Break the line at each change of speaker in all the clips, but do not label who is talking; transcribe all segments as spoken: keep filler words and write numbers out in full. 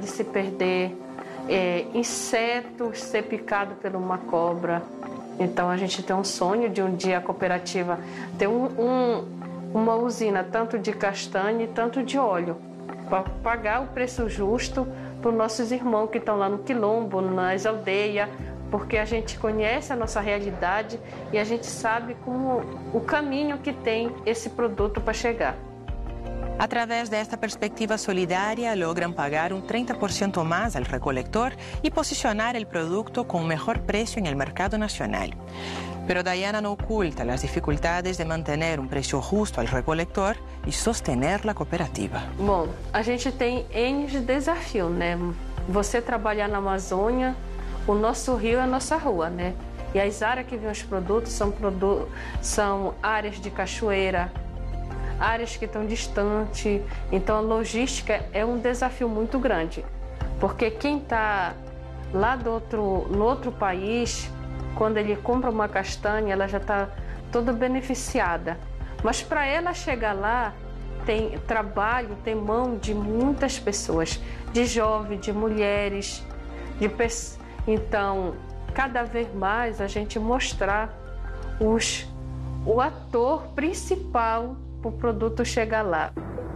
se perder, é, insetos ser picado por uma cobra. Então a gente tem um sonho de um dia a cooperativa ter um, um, uma usina tanto de castanha e tanto de óleo, para pagar o preço justo para os nossos irmãos que estão lá no quilombo, nas aldeias, porque a gente conhece a nossa realidade e a gente sabe como, o caminho que tem esse produto para chegar.
Através desta perspectiva solidária, logran pagar un treinta por ciento más al recolector y posicionar el producto con un mejor precio en el mercado nacional. Pero Dayana no oculta las dificultades de mantener un precio justo al recolector y sostener la cooperativa.
Bom, a gente tem N desafios, né? Você trabalhar na Amazônia, o nosso rio é a nossa rua, né? E as áreas que vêm os produtos são, produ são áreas de cachoeira, áreas que estão distantes, então a logística é um desafio muito grande, porque quem está lá do outro, no outro país, quando ele compra uma castanha, ela já está toda beneficiada, mas para ela chegar lá, tem trabalho, tem mão de muitas pessoas, de jovens, de mulheres, de pessoas. Então, cada vez mais a gente mostrar os, o ator principal para o produto chegar lá.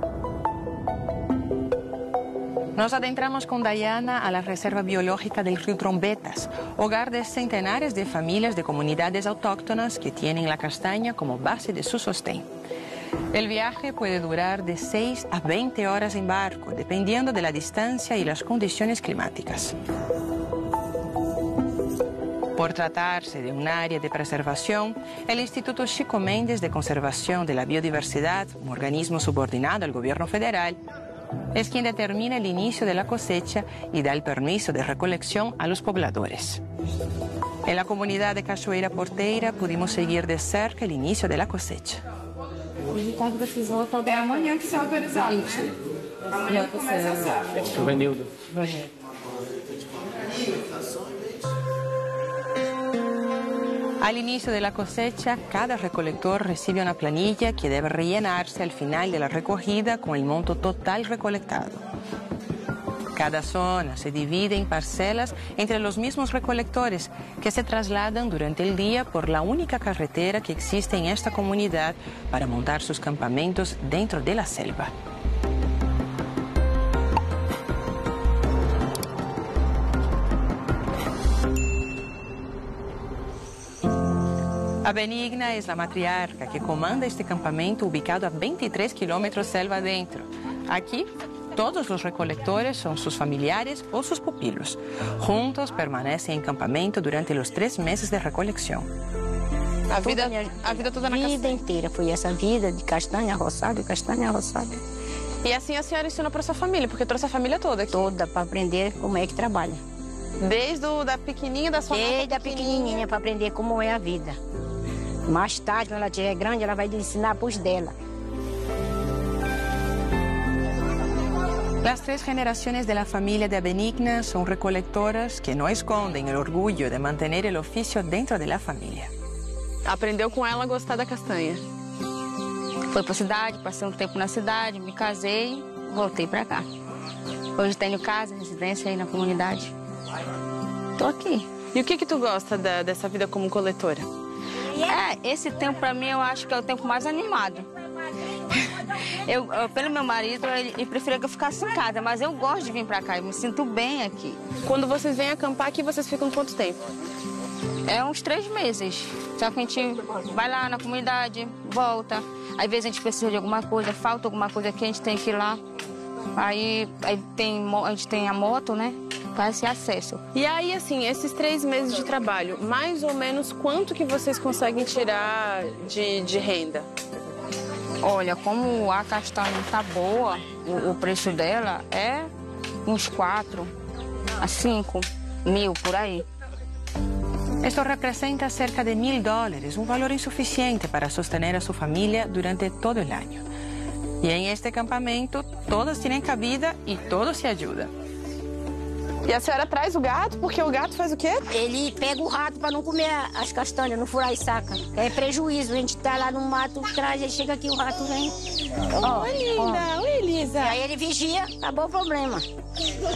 Nos adentramos con Dayana a la Reserva Biológica del Río Trombetas, hogar de centenares de familias de comunidades autóctonas que tienen la castaña como base de su sostén. El viaje puede durar de seis a veinte horas en barco, dependiendo de la distancia y las condiciones climáticas. Por tratarse de un área de preservación, el Instituto Chico Mendes de Conservación de la Biodiversidad, un organismo subordinado al gobierno federal, es quien determina el inicio de la cosecha y da el permiso de recolección a los pobladores. En la comunidad de Cachoeira Porteira pudimos seguir de cerca el inicio de la cosecha.
É amanhã que se autorizado. Amanhã começa a safra.
Benildo.
Al inicio de la cosecha, cada recolector recibe una planilla que debe rellenarse al final de la recogida con el monto total recolectado. Cada zona se divide en parcelas entre los mismos recolectores que se trasladan durante el día por la única carretera que existe en esta comunidad para montar sus campamentos dentro de la selva. A Benigna es la matriarca que comanda este campamento ubicado a veintitrés kilómetros selva adentro. Aquí, todos los recolectores son sus familiares o sus pupilos. Juntos permanecen en campamento durante los tres meses de recolección.
A vida, a vida toda na castanha? A vida inteira foi essa vida de castanha roçada, castanha roçada.
E assim a senhora ensinou para sua família, porque trouxe a família toda aqui?
Toda, para aprender como é que trabalha.
Desde o, da pequenininha da sua
Desde Desde a pequenininha, para aprender como é a vida. Mais tarde, quando ela estiver grande, ela vai ensinar para os dela.
Las tres generaciones de la familia de Benigna son recolectoras que no esconden el orgullo de mantener el oficio dentro de la familia.
Aprendeu com ela a gostar da castanha?
Fui para a cidade, passei um tempo na cidade, me casei, voltei para cá. Hoje tenho casa, residência aí na comunidade. Estou aqui.
E o que que tu gosta da, dessa vida como coletora?
É, esse tempo para mim eu acho que é o tempo mais animado. Eu, eu, pelo meu marido, ele, ele preferia que eu ficasse em casa, mas eu gosto de vir para cá, eu me sinto bem aqui.
Quando vocês vêm acampar aqui, vocês ficam quanto tempo?
É uns três meses. Só que a gente vai lá na comunidade, volta. Às vezes a gente precisa de alguma coisa, falta alguma coisa aqui, a gente tem que ir lá. Aí, aí tem, a gente tem a moto, né? Faz esse acesso.
E aí, assim, esses três meses de trabalho, mais ou menos quanto que vocês conseguem tirar de, de renda?
Olha, como a castanha tá boa, o, o preço dela é uns quatro a cinco mil por aí.
Esto representa cerca de mil dólares, un valor insuficiente para sostener a su familia durante todo el año. Y en este campamento, todos tienen cabida y todos se ayudan.
E a senhora traz o gato, porque o gato faz o quê?
Ele pega o rato para não comer as castanhas, não furar e saca. É prejuízo, a gente tá lá no mato, traz, aí chega aqui, o rato vem.
Ó, oh, linda, oi, Elisa.
E aí ele vigia, acabou o problema.